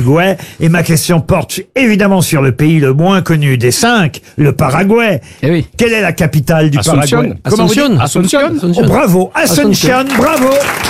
l'Uruguay. Et ma question porte évidemment sur le pays le moins connu des 5, le Paraguay. Eh oui. Quelle est la capitale du Paraguay? Asunción. Oh, bravo, Asunción, bravo.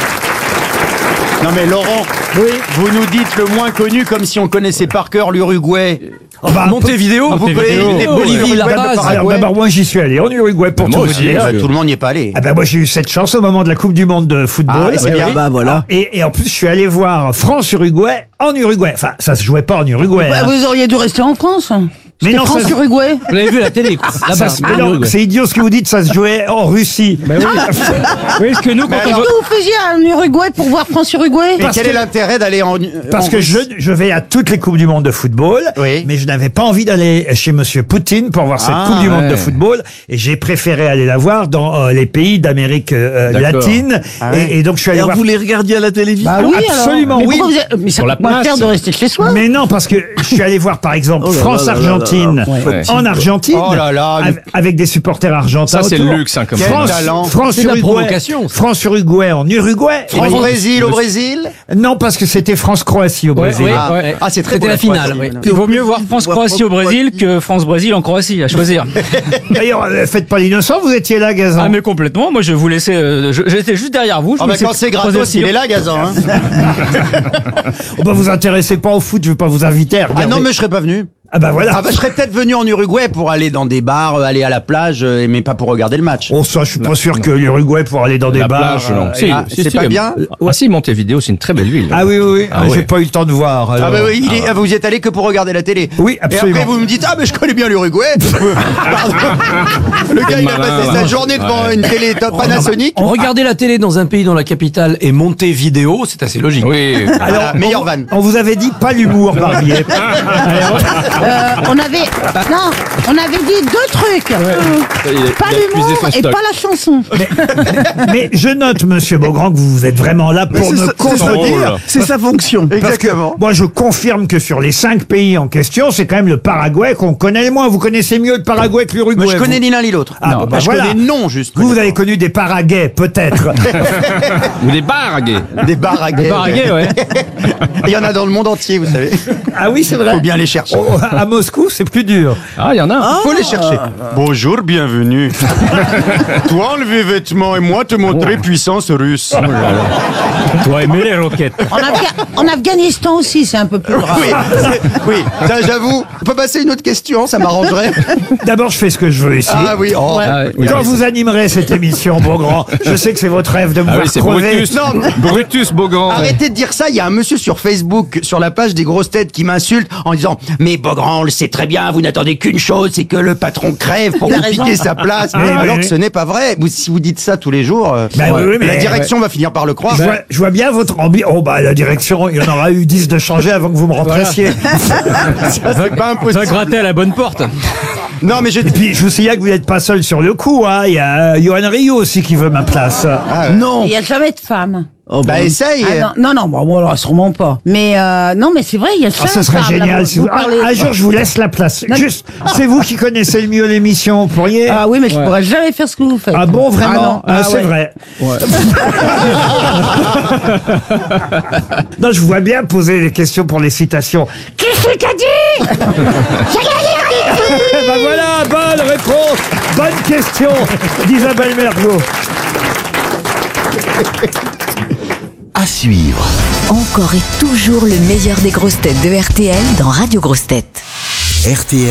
Non mais Laurent, vous nous dites le moins connu comme si on connaissait par cœur l'Uruguay. Oh, bah, Montevideo, vous connaissez Bolivie, la base. alors d'abord, moi j'y suis allé en Uruguay pour tout vous dire. Tout le monde n'y est pas allé. Ah ben moi j'ai eu cette chance au moment de la Coupe du Monde de football. Ah, c'est bien. Bah voilà. Et en plus je suis allé voir France-Uruguay en Uruguay. Enfin ça se jouait pas en Uruguay. Bah, hein. vous auriez dû rester en France. Mais non, ça- France-Uruguay. Vous l'avez vu à la télé, quoi. Là-bas. Mais non, c'est idiot ce que vous dites, ça se jouait en Russie. Oui, parce que nous, quand Qu'est-ce que vous faisiez en Uruguay pour voir France-Uruguay? Mais quel est l'intérêt d'aller en Parce que je vais à toutes les Coupes du Monde de football, Oui. mais je n'avais pas envie d'aller chez Monsieur Poutine pour voir cette Ah, Coupe du Monde ouais. de football, et j'ai préféré aller la voir dans les pays d'Amérique latine, et donc je suis allé Alors voir... vous les regardiez à la télévision? Bah oui, absolument, alors. Mais oui. pourquoi mais ça Sur la coûte moins place. cher de rester chez soi. Mais non, parce que je suis allé voir par exemple Oh là là France-Argentine là là là là. en Argentine, Oh là là, mais- avec des supporters argentins. Ça, c'est autour. le luxe, hein, comme Quel ça. talent. C'est de la France-Uruguay, provocation, ça. France-Uruguay en Uruguay. France-Brésil au Brésil. Non, parce que c'était France-Croatie au Brésil. Ah, ah, c'est très C'était beau, la finale. Croatie. Oui. Il vaut mieux voir France-Croatie au Brésil que France-Brésil en Croatie, à choisir. D'ailleurs, faites pas l'innocent, vous étiez là, Gazan. Ah mais complètement, moi je vous laissais, j'étais juste derrière vous. Je Ah vous bah laissais quand c'est croiser gratos, le il tir. est là, Gazan. Hein. Oh, bah, vous intéressez pas au foot, je vais pas vous inviter à regarder. Ah non, mais je serais pas venu. Ah bah voilà. Ah bah je serais peut-être venu en Uruguay pour aller dans des bars, aller à la plage, mais pas pour regarder le match. Oh, ça, je suis pas sûr que l'Uruguay pour aller dans des La bars. plage, non. Si, ah, si, c'est si, pas mais- bien Ah si, Montevideo, c'est une très belle ville. Ah oui, oui, oui. Ah J'ai ouais. pas eu le temps de voir. alors. Ah bah oui, vous y êtes allé que pour regarder la télé. Oui, absolument. Et après vous me dites ah mais je connais bien l'Uruguay. Pardon. Le gars il a malin, passé là. sa journée devant une télé top Panasonic. Regarder la télé dans un pays dont la capitale est Montevideo, c'est assez logique. Oui. Alors meilleure vanne. On vous avait dit pas l'humour, Barbier. On avait dit deux trucs. Pas l'humour et pas la chanson. Mais je note, monsieur Beaugrand, que vous êtes vraiment là pour me contredire. C'est sa fonction. Parce que moi, je confirme que sur les 5 pays en question, c'est quand même le Paraguay qu'on connaît le moins. Vous connaissez mieux le Paraguay que l'Uruguay. Moi je connais vous. ni l'un ni l'autre. Ah, bah, je voilà. connais non juste. Vous avez connu des Paraguais, peut-être. Ou des bars gays. des bars à Des bars à gays, ouais. Il y en a dans le monde entier, vous savez. Ah oui, c'est vrai. Faut bien les chercher. Oh, à Moscou, c'est plus dur. Ah, il y en a. Faut les chercher. Bonjour, bienvenue. Toi enlever vêtements et moi te montrer puissance russe. Toi aimer les roquettes. En Afghanistan aussi, c'est un peu plus grave. Oui, ça j'avoue. On peut passer une autre question, ça m'arrangerait. D'abord, je fais ce que je veux ici. Ah oui, oh. Ah, oui, Quand oui, vous animerez cette émission, Beaugrand, je sais que c'est votre rêve de me Ah voir oui, c'est crever. Brutus. Non. Brutus Beaugrand. Arrêtez de dire ça, il y a un monsieur sur Facebook, sur la page des grosses têtes, qui m'insulte en disant « Mais Beaugrand, on le sait très bien, vous n'attendez qu'une chose, c'est que le patron crève pour vous piquer sa place. Oui, Alors oui. que ce n'est pas vrai. Si vous dites ça tous les jours, Ben oui, oui, mais- la direction va finir par le croire. Je vois bien votre ambition. Oh, bah, la direction, il y en aura eu 10 de changer avant que vous me remplaciez. C'est pas Va impossible. gratter à la bonne porte. Non, mais je... Et puis, je vous signale que vous n'êtes pas seul sur le coup, hein. Il y a Johan Rioux aussi qui veut ma place. Non. Il n'y a jamais de femme. Oh, Bah essaye. Non, bon, alors, sûrement pas. Mais non, mais c'est vrai, il y a Ah, ce serait génial. Si vous... Un jour, je vous laisse la place. Juste, c'est vous qui connaissez le mieux l'émission. Vous pourriez... Ah oui, mais je pourrais jamais faire ce que vous faites. Ah bon, vraiment? Ah non. C'est ouais. vrai. Non, je vois bien poser des questions pour les citations. Qui c'est qu'a dit? Ben voilà, bonne réponse, bonne question d'Isabelle Mergo. À suivre. Encore et toujours le meilleur des grosses têtes de RTL dans Radio Grosses Têtes. RTL.